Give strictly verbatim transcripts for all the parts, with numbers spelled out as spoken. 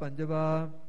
ਪੰਜਵਾ।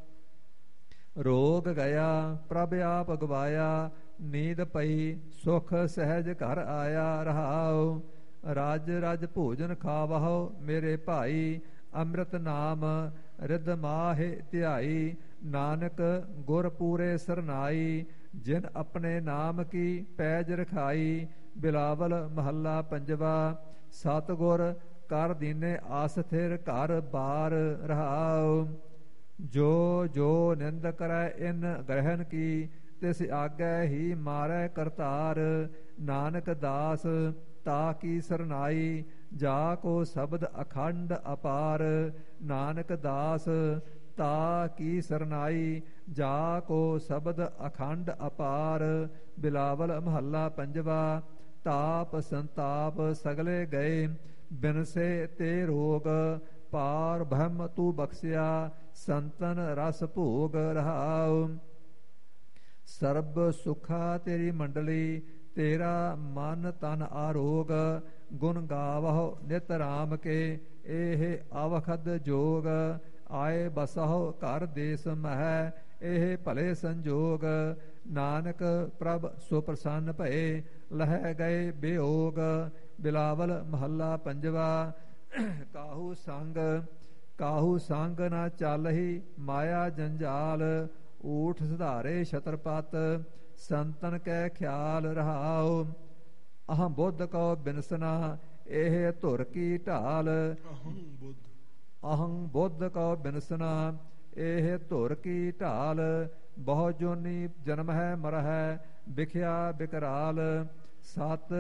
ਰੋਗ ਗਿਆ ਪ੍ਰਭ ਆਪ ਗਵਾਇਆ, ਨੀਂਦ ਪਈ ਸੁਖ ਸਹਿਜ ਘਰ ਆਇਆ। ਰਹਾਉ ਰਾਜ ਰਜ ਭੋਜਨ ਖਾਵਹੁ ਮੇਰੇ ਭਾਈ, ਅੰਮ੍ਰਿਤ ਨਾਮ ਰਿਧ ਮਾਹਿ ਧਿਆਈ। ਨਾਨਕ ਗੁਰ ਪੂਰੇ ਸਰਨਾਈ, ਜਿਨ ਆਪਣੇ ਨਾਮ ਕੀ ਪੈਜ ਰਖਾਈ। ਬਿਲਾਵਲ ਮਹੱਲਾ ਪੰਜਵਾ। ਸਤਿਗੁਰ ਕਰ ਦੀਨੇ ਆਸ ਥਿਰ ਘਰ ਬਾਰ। ਰਹਾਉ ਜੋ ਜੋ ਨਿੰਦ ਕਰੈ ਇਨ ਗ੍ਰਹਿਣ ਕੀ, ਤਿਸ ਆਗੈ ਹੀ ਮਾਰੈ ਕਰਤਾਰ। ਨਾਨਕ ਦਾਸ ਤਾ ਕੀ ਸਰਨਾਈ, ਜਾ ਕੋ ਸ਼ਬਦ ਅਖੰਡ ਅਪਾਰ। ਨਾਨਕ ਦਾਸ ਤਾ ਕੀ ਸਰਨਾਈ, ਜਾ ਕੋ ਸ਼ਬਦ ਅਖੰਡ ਅਪਾਰ। ਬਿਲਾਵਲ ਮਹੱਲਾ ਪੰਜਵਾ। ਤਾਪ ਸੰਤਾਪ ਸਗਲੇ ਗਏ, ਬਿਨਸੇ ਤੇ ਰੋਗ ਪਾਰ ਬ੍ਰਹਮ ਤੂੰ ਬਖਸ਼ਿਆ। ਸੰਤਨ ਰਸ ਭੋਗ। ਰਹਾਉ ਸਰਬ ਸੁਖਾ ਤੇਰੀ ਮੰਡਲੀ, ਤੇਰਾ ਮਨ ਤਨ ਆਰੋਗ। ਗੁਣ ਗਾਵਹੁ ਨਿਤ ਰਾਮ ਕੇ, ਇਹ ਅਵਖਦ ਜੋਗ। ਆਏ ਬਸਹੁ ਘਰ ਦੇਸ ਮਹਿ, ਇਹ ਭਲੇ ਸੰਜੋਗ। ਨਾਨਕ ਪ੍ਰਭ ਸੋ ਪ੍ਰਸੰਨ ਭਏ, ਲਹਿ ਗਏ ਬਿਯੋਗ। ਬਿਲਾਵਲ ਮਹੱਲਾ ਪੰਜਵਾ। ਕਾਹੂ ਸੰਗ ਕਾਹੂ ਸੰਗ ਨਾ ਚਾਲਹੀ, ਮਾਇਆ ਜੰਜਾਲ। ਊਠ ਸੁਧਾਰੇ ਛਤਰਪਤ, ਸੰਤਨ ਕੈ ਖਿਆਲ। ਰਹਾਉ ਅਹੰ ਬੁੱਧ ਕਉ ਬਿਨਸਨਾ, ਇਹ ਧੁਰ ਕੀ ਢਾਲ। ਅਹੰ ਬੁੱਧ ਕਉ ਬਿਨਸਨਾ, ਇਹ ਧੁਰ ਕੀ ਢਾਲ। ਬਹੁ ਜੋਨੀ ਜਨਮ ਹੈ ਮਰਹਿ, ਬਿਖਿਆ ਬਿਕਰਾਲ। ਸਤ